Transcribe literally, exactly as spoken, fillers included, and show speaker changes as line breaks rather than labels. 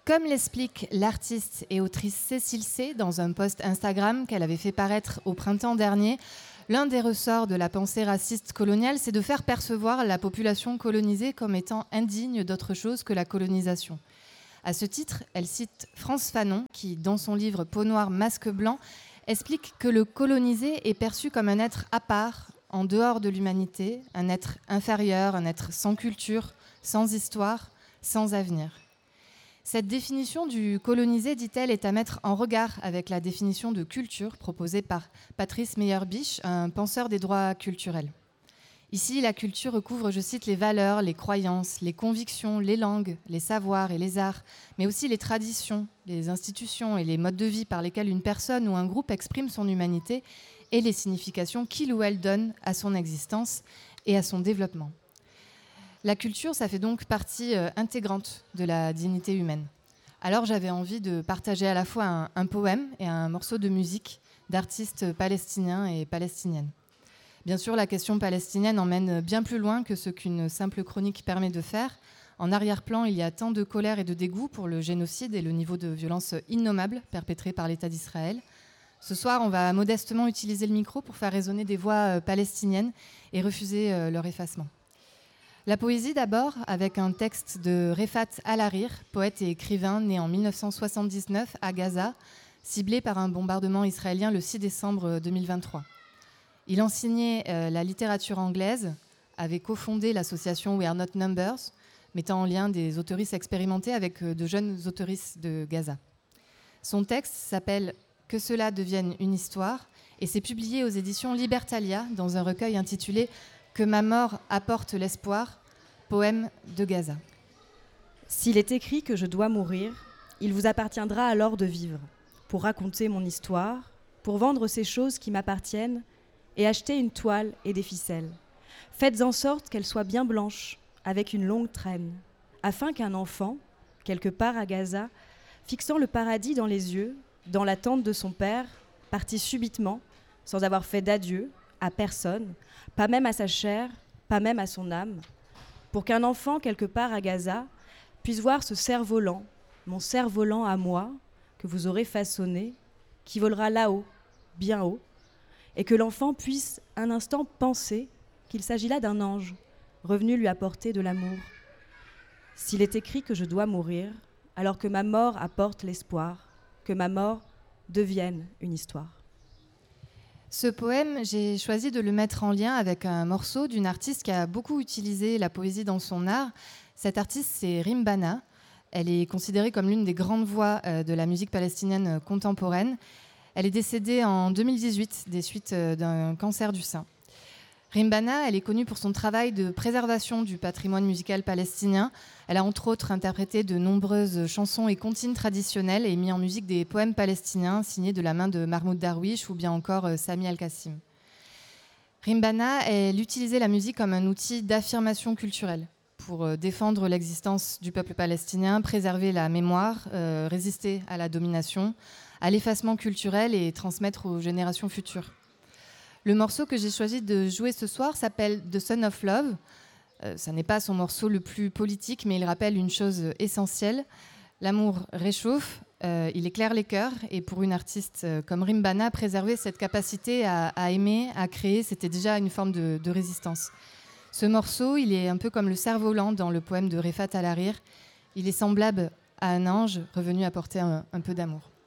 Comme l'explique l'artiste et autrice Cécile C. dans un post Instagram qu'elle avait fait paraître au printemps dernier, l'un des ressorts de la pensée raciste coloniale, c'est de faire percevoir la population colonisée comme étant indigne d'autre chose que la colonisation. À ce titre, elle cite France Fanon, qui, dans son livre Peau noire, masque blanc, explique que le colonisé est perçu comme un être à part, en dehors de l'humanité, un être inférieur, un être sans culture, sans histoire, sans avenir. Cette définition du colonisé, dit-elle, est à mettre en regard avec la définition de culture proposée par Patrice Meyer-Bisch, un penseur des droits culturels. Ici, la culture recouvre, je cite, les valeurs, les croyances, les convictions, les langues, les savoirs et les arts, mais aussi les traditions, les institutions et les modes de vie par lesquels une personne ou un groupe exprime son humanité et les significations qu'il ou elle donne à son existence et à son développement. La culture, ça fait donc partie euh, intégrante de la dignité humaine. Alors j'avais envie de partager à la fois un, un poème et un morceau de musique d'artistes palestiniens et palestiniennes. Bien sûr, la question palestinienne emmène bien plus loin que ce qu'une simple chronique permet de faire. En arrière-plan, il y a tant de colère et de dégoût pour le génocide et le niveau de violence innommable perpétré par l'État d'Israël. Ce soir, on va modestement utiliser le micro pour faire résonner des voix euh, palestiniennes et refuser euh, leur effacement. La poésie d'abord, avec un texte de Refat Al-Hariri, poète et écrivain né en mille neuf cent soixante-dix-neuf à Gaza, ciblé par un bombardement israélien le six décembre deux mille vingt-trois. Il enseignait euh, la littérature anglaise, avait cofondé l'association We Are Not Numbers, mettant en lien des autoristes expérimentés avec euh, de jeunes autoristes de Gaza. Son texte s'appelle « Que cela devienne une histoire » et s'est publié aux éditions Libertalia dans un recueil intitulé « Que ma mort apporte l'espoir », poème de Gaza.
S'il est écrit que je dois mourir, il vous appartiendra alors de vivre, pour raconter mon histoire, pour vendre ces choses qui m'appartiennent et acheter une toile et des ficelles. Faites en sorte qu'elle soit bien blanche, avec une longue traîne, afin qu'un enfant, quelque part à Gaza, fixant le paradis dans les yeux, dans l'attente de son père, parti subitement, sans avoir fait d'adieu à personne, pas même à sa chair, pas même à son âme, pour qu'un enfant quelque part à Gaza puisse voir ce cerf-volant, mon cerf-volant à moi, que vous aurez façonné, qui volera là-haut, bien haut, et que l'enfant puisse un instant penser qu'il s'agit là d'un ange, revenu lui apporter de l'amour. S'il est écrit que je dois mourir, alors que ma mort apporte l'espoir, que ma mort devienne une histoire.
Ce poème, j'ai choisi de le mettre en lien avec un morceau d'une artiste qui a beaucoup utilisé la poésie dans son art. Cette artiste, c'est Rim Bana. Elle est considérée comme l'une des grandes voix de la musique palestinienne contemporaine. Elle est décédée en deux mille dix-huit des suites d'un cancer du sein. Rim Bana, elle est connue pour son travail de préservation du patrimoine musical palestinien. Elle a entre autres interprété de nombreuses chansons et comptines traditionnelles et mis en musique des poèmes palestiniens signés de la main de Mahmoud Darwish ou bien encore Sami Al-Qassim. Rim Bana, elle utilisait la musique comme un outil d'affirmation culturelle pour défendre l'existence du peuple palestinien, préserver la mémoire, euh, résister à la domination, à l'effacement culturel et transmettre aux générations futures. Le morceau que j'ai choisi de jouer ce soir s'appelle « The Son of Love ». Euh, ça n'est pas son morceau le plus politique, mais il rappelle une chose essentielle. L'amour réchauffe, euh, il éclaire les cœurs. Et pour une artiste euh, comme Rim Bana, préserver cette capacité à, à aimer, à créer, c'était déjà une forme de, de résistance. Ce morceau, il est un peu comme le cerf-volant dans le poème de Refat Al-Hariri. Il est semblable à un ange revenu apporter un, un peu d'amour.